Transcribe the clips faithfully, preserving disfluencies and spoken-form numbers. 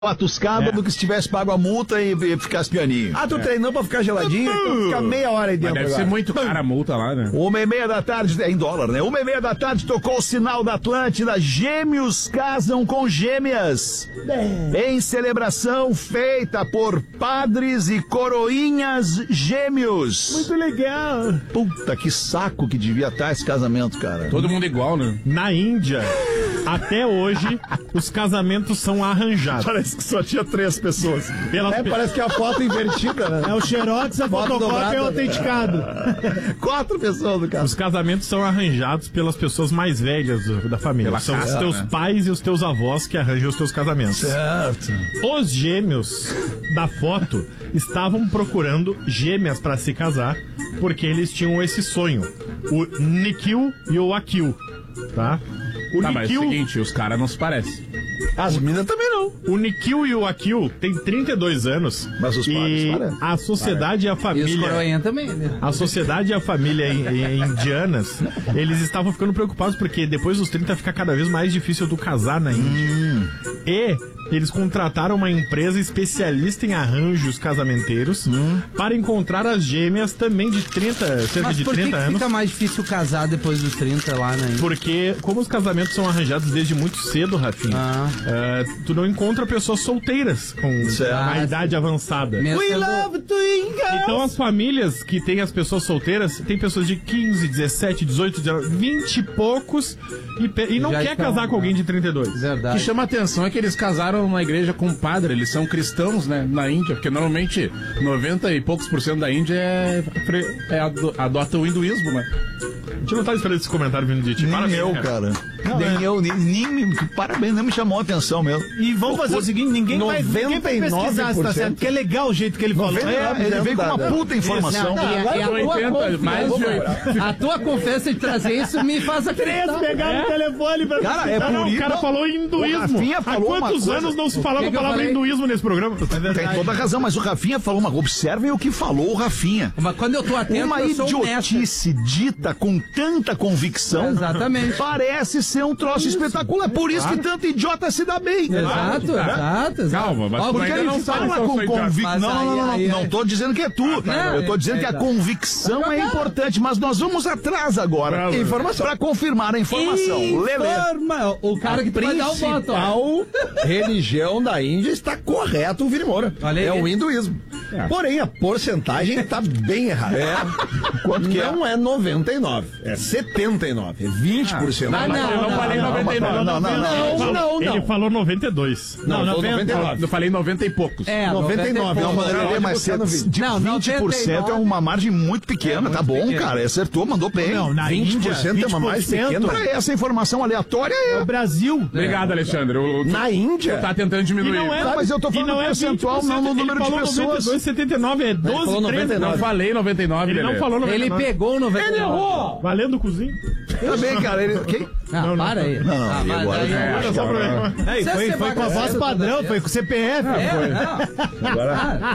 a tuscada é. do que se tivesse pago a multa e, e ficasse pianinho. Ah, tu é. treinou pra ficar geladinho? Então fica meia hora aí dentro. Mas deve agora. ser muito cara a multa lá, né? Uma e meia da tarde, é em dólar, né? Uma e meia da tarde tocou o sinal da Atlântida. Gêmeos casam com gêmeas. É. Em celebração feita por padres e coroinhas gêmeos. Muito legal. Puta, que saco que devia estar esse casamento, cara. Todo mundo igual, né? Na Índia, até hoje, os casamentos são arranjados. Parece que só tinha três pessoas. Pelas É, pe- parece que é a foto invertida, né? É o xerox, a Foto fotocópia dobrada, é autenticado. Quatro pessoas do caso. Os casamentos são arranjados pelas pessoas mais velhas do- da família. Pela São casa, os teus né? pais e os teus avós que arranjam os teus casamentos. Certo. Os gêmeos da foto estavam procurando gêmeas para se casar porque eles tinham esse sonho. O Nikhil e o Akil, tá? O Tá, mas é o Nikhil, seguinte, os caras não se parecem. As minas também não. o Nikhil e o Akil têm trinta e dois anos. Mas os padres e parecem. a sociedade e a E os família... coroinha também, né? A sociedade e a família in- in- indianas, eles estavam ficando preocupados porque depois dos trinta fica cada vez mais difícil tu casar na Índia. Hum. E eles contrataram uma empresa especialista em arranjos casamenteiros Hum. para encontrar as gêmeas também de trinta, cerca Mas de por que, trinta que anos. fica mais difícil casar depois dos trinta lá, né? Porque, como os casamentos são arranjados desde muito cedo, Rafinha, Ah. eh, tu não encontra pessoas solteiras com Certo. a Ah, idade avançada. Mesmo We sendo- love twin girls. Então as famílias que têm as pessoas solteiras, tem pessoas de quinze, dezessete, dezoito, dezenove, vinte e poucos e, pe- e não Já quer estão, casar com né? alguém de trinta e dois. O que Verdade. chama atenção é que eles casaram na igreja com um padre, eles são cristãos, né, na Índia, porque normalmente noventa e poucos por cento da Índia é, é ado- adota o hinduísmo, né? A gente não tá esperando esse comentário vindo de ti. Nem Parabéns, eu, cara. Nem eu, nem, nem me- parabéns, nem me chamou a atenção mesmo. E vamos fazer o seguinte, ninguém vai, ninguém vai pesquisar se tá certo, porque é legal o jeito que ele falou. É, ele veio com uma puta informação. Não, e, a- e a, tua oitenta, mais de confiança, a tua confiança de trazer isso me faz acreditar. Pegaram o telefone pra Cara, é Não, não, por o isso. cara falou hinduísmo. O Rafinha Há falou uma quantos coisa- anos não se falava que a que eu palavra falei? hinduísmo nesse programa? Tem toda a razão, mas o Rafinha falou uma coisa. Observem o que falou o Rafinha. Mas quando eu tô atento, Uma eu sou honesto. idiotice dita com tanta convicção. Exatamente. Parece ser um troço espetacular. É por isso que tanto idiota se dá bem. Exato, exato, exato. Calma, mas Ó, tu Porque ainda ele não sabe fala se eu com sou idiota. convicção. Mas Não, não, não, aí- não. aí- Não tô dizendo que é tu. não, Eu tô dizendo que a é, tá. convicção é importante, mas nós vamos atrás agora. Informação. Pra confirmar a informação. Lele. Informa. O cara que tu vai dar o voto, ó. principal religião da Índia está correto, o Vini Moura. Olha aí. É o hinduísmo. Porém, a porcentagem está bem errada. É. Quanto que é? Não é noventa e nove, é setenta e nove, é vinte por cento. Ah, não, Eu não não, falei não, noventa e nove. Não, não, não. Não, não, Ele não. falou noventa e dois. Não, Não, tô noventa e nove. Eu falei noventa e poucos. É, noventa e nove. Não, Não, mas, não, Lelê, não, mas não, cê- de não, vinte por cento é uma margem muito pequena. Tá bom, pequeno. cara. Acertou, mandou bem. Não, na vinte por cento Índia, é uma mais vinte por cento pequena. Pra essa informação aleatória é é. o Brasil. Obrigado, Alexandre. O, Na Índia, tu tá tentando E diminuir. não é, Tá, mas eu tô e falando não é percentual, vinte por cento. não no número ele de falou pessoas. noventa e dois, setenta e nove, é doze, falou noventa e treze. nove. Não falei noventa e nove, Ele não Lelê. falou noventa e Ele nove. pegou o noventa e nove. Valendo o cozinho. Tá bem, cara. Ele... Quem? Não, para aí. Não, não, Ah, e mas agora? aí- É, Era só pra ver. É, e Você foi, é foi com a voz bagaceiro padrão, toda foi com o C P F. É, não. Agora.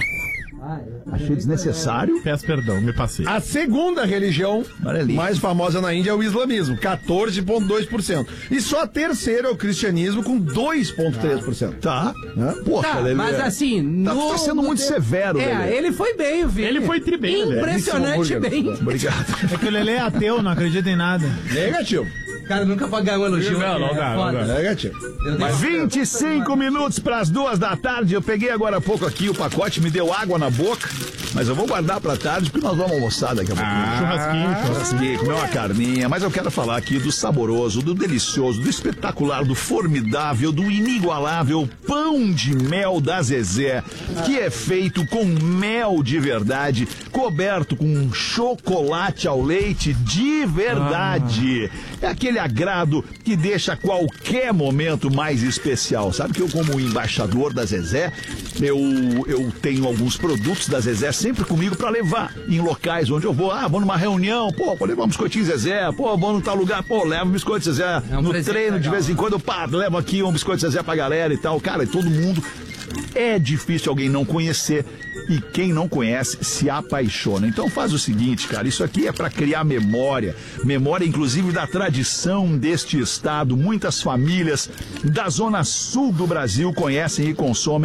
Achei desnecessário. Peço perdão, me passei. a segunda religião Olha ali. mais famosa na Índia é o islamismo, quatorze vírgula dois por cento. E só a terceira é o cristianismo, com dois vírgula três por cento. Tá. Poxa, Tá, Lelê. mas assim, Tá, no, tá sendo no muito te- severo, É, Lelê. ele foi bem, o Vini. Ele foi tri bem, Lelê. Impressionante bem. Obrigado. É que o Lelê é ateu, não acredita em nada. Negativo. Cara, nunca pagar um elogio. Não, não é dá, não foda. dá. Negativo. Eu tenho- vinte e cinco minutos para as duas da tarde. Eu peguei agora há pouco aqui o pacote, me deu água na boca, mas eu vou guardar para tarde porque nós vamos almoçar daqui a pouco. Churrasquinho, Churrasquinho, comer uma carninha, mas eu quero falar aqui do saboroso, do delicioso, do espetacular, do formidável, do inigualável pão de mel da Zezé, que é feito com mel de verdade, coberto com chocolate ao leite de verdade. É aquele agrado que deixa qualquer momento mais especial. Sabe que eu, como embaixador da Zezé, eu, eu tenho alguns produtos da Zezé sempre comigo para levar em locais onde eu vou. Ah, vou numa reunião, pô, vou levar um biscoitinho Zezé, pô, vou num tal lugar, pô, levo um biscoito Zezé. É um no presente treino, de legal. vez em quando, pá, levo aqui um biscoito Zezé pra galera e tal. Cara, e todo mundo é difícil alguém não conhecer. E quem não conhece se apaixona. Então faz o seguinte, cara, isso aqui é para criar memória, memória inclusive da tradição deste estado. Muitas famílias da zona sul do Brasil conhecem e consomem